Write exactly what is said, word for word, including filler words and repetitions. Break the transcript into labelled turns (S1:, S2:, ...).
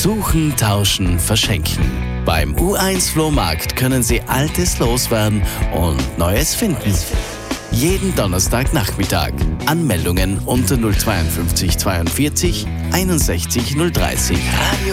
S1: Suchen, tauschen, verschenken. Beim U eins Flohmarkt können Sie Altes loswerden und Neues finden. Jeden Donnerstagnachmittag. Anmeldungen unter null fünf zwei zweiundvierzig einundsechzig null dreißig. Radio